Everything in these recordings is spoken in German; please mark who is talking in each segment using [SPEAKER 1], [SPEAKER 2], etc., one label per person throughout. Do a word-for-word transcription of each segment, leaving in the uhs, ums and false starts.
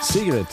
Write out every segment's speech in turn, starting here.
[SPEAKER 1] Sigrid,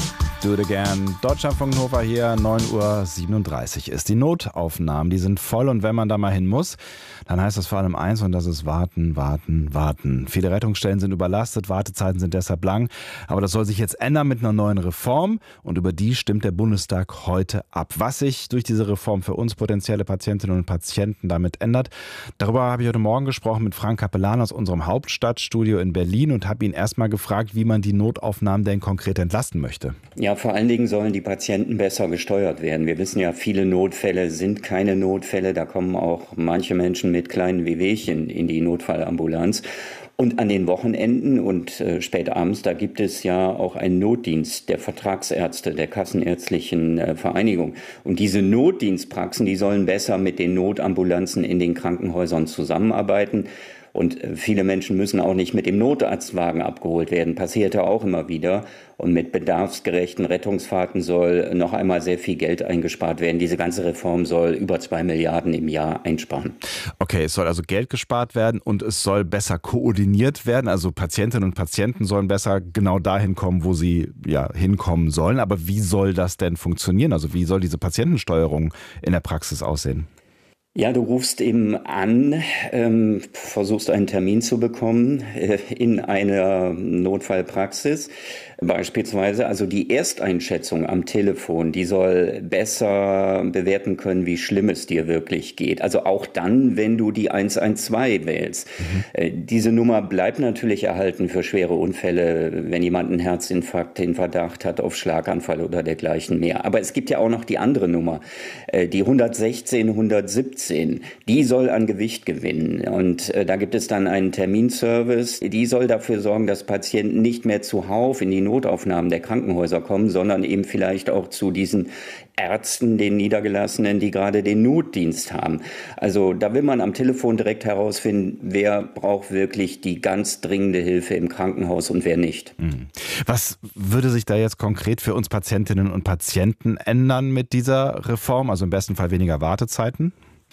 [SPEAKER 1] do it again. Deutschlandfunk Nova hier, neun Uhr siebenunddreißig ist. Die Notaufnahmen, die sind voll und wenn man da mal hin muss, dann heißt das vor allem eins und das ist warten, warten, warten. Viele Rettungsstellen sind überlastet, Wartezeiten sind deshalb lang. Aber das soll sich jetzt ändern mit einer neuen Reform und über die stimmt der Bundestag heute ab. Was sich durch diese Reform für uns potenzielle Patientinnen und Patienten damit ändert, darüber habe ich heute Morgen gesprochen mit Frank Capellan aus unserem Hauptstadtstudio in Berlin und habe ihn erstmal gefragt, wie man die Notaufnahmen denn konkret entlasten möchte.
[SPEAKER 2] Ja, vor allen Dingen sollen die Patienten besser gesteuert werden. Wir wissen ja, viele Notfälle sind keine Notfälle. Da kommen auch manche Menschen mit kleinen Wehwehchen in die Notfallambulanz. Und an den Wochenenden und äh, spät abends, da gibt es ja auch einen Notdienst der Vertragsärzte, der Kassenärztlichen äh, Vereinigung. Und diese Notdienstpraxen, die sollen besser mit den Notambulanzen in den Krankenhäusern zusammenarbeiten. Und viele Menschen müssen auch nicht mit dem Notarztwagen abgeholt werden. Passiert ja auch immer wieder. Und mit bedarfsgerechten Rettungsfahrten soll noch einmal sehr viel Geld eingespart werden. Diese ganze Reform soll über zwei Milliarden im Jahr einsparen.
[SPEAKER 1] Okay, es soll also Geld gespart werden und es soll besser koordiniert werden. Also Patientinnen und Patienten sollen besser genau dahin kommen, wo sie ja hinkommen sollen. Aber wie soll das denn funktionieren? Also wie soll diese Patientensteuerung in der Praxis aussehen?
[SPEAKER 2] Ja, du rufst eben an, ähm, versuchst einen Termin zu bekommen äh, in einer Notfallpraxis. Beispielsweise, also die Ersteinschätzung am Telefon, die soll besser bewerten können, wie schlimm es dir wirklich geht. Also auch dann, wenn du die eins eins zwei wählst. Mhm. Äh, diese Nummer bleibt natürlich erhalten für schwere Unfälle, wenn jemand einen Herzinfarkt, den Verdacht hat auf Schlaganfall oder dergleichen mehr. Aber es gibt ja auch noch die andere Nummer, äh, die hundertsechzehn, hundertsiebzehn. Die soll an Gewicht gewinnen. Und äh, da gibt es dann einen Terminservice. Die soll dafür sorgen, dass Patienten nicht mehr zuhauf in die Notaufnahmen der Krankenhäuser kommen, sondern eben vielleicht auch zu diesen Ärzten, den Niedergelassenen, die gerade den Notdienst haben. Also da will man am Telefon direkt herausfinden, wer braucht wirklich die ganz dringende Hilfe im Krankenhaus und wer nicht.
[SPEAKER 1] Was würde sich da jetzt konkret für uns Patientinnen und Patienten ändern mit dieser Reform? Also im besten Fall weniger Wartezeiten?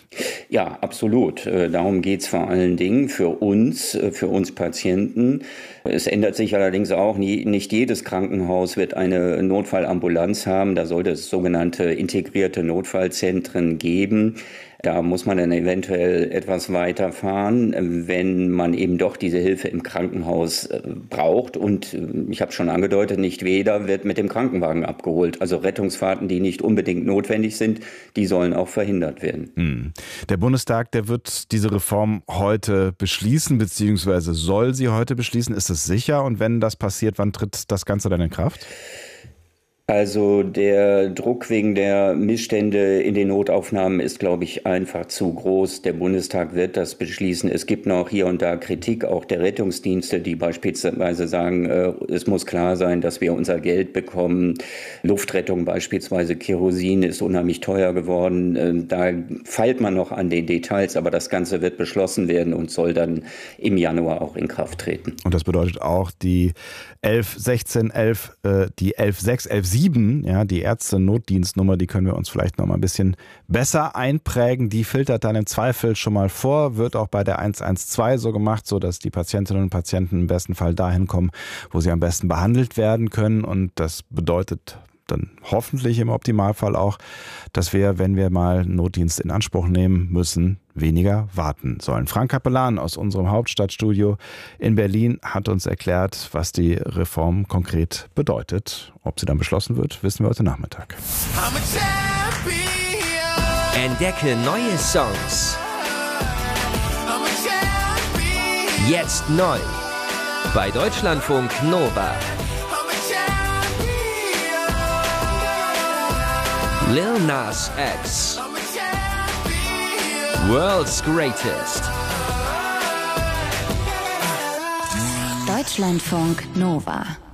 [SPEAKER 2] Ja, absolut. Darum geht's vor allen Dingen für uns, für uns Patienten. Es ändert sich allerdings auch, nie, nicht jedes Krankenhaus wird eine Notfallambulanz haben. Da sollte es sogenannte integrierte Notfallzentren geben. Da muss man dann eventuell etwas weiterfahren, wenn man eben doch diese Hilfe im Krankenhaus braucht. Und ich habe schon angedeutet, nicht jeder wird mit dem Krankenwagen abgeholt. Also Rettungsfahrten, die nicht unbedingt notwendig sind, die sollen auch verhindert werden.
[SPEAKER 1] Hm. Der Bundestag, der wird diese Reform heute beschließen, beziehungsweise soll sie heute beschließen. Ist es sicher? Und wenn das passiert, wann tritt das Ganze dann in Kraft?
[SPEAKER 2] Also der Druck wegen der Missstände in den Notaufnahmen ist, glaube ich, einfach zu groß. Der Bundestag wird das beschließen. Es gibt noch hier und da Kritik auch der Rettungsdienste, die beispielsweise sagen, äh, es muss klar sein, dass wir unser Geld bekommen. Luftrettung beispielsweise, Kerosin ist unheimlich teuer geworden. Äh, da feilt man noch an den Details, aber das Ganze wird beschlossen werden und soll dann im Januar auch in Kraft treten.
[SPEAKER 1] Und das bedeutet auch die elf sechzehn elf, äh, die elf sechs elf sieben, ja, die Ärzte-Notdienstnummer, die können wir uns vielleicht noch mal ein bisschen besser einprägen. Die filtert dann im Zweifel schon mal vor, wird auch bei der eins eins zwei so gemacht, so dass die Patientinnen und Patienten im besten Fall dahin kommen, wo sie am besten behandelt werden können. Und das bedeutet dann hoffentlich im Optimalfall auch, dass wir, wenn wir mal Notdienst in Anspruch nehmen müssen, weniger warten sollen. Frank Capellan aus unserem Hauptstadtstudio in Berlin hat uns erklärt, was die Reform konkret bedeutet. Ob sie dann beschlossen wird, wissen wir heute Nachmittag.
[SPEAKER 3] Entdecke neue Songs. Jetzt neu. Bei Deutschlandfunk Nova. Lil Nas X. World's Greatest.
[SPEAKER 4] Deutschlandfunk Nova.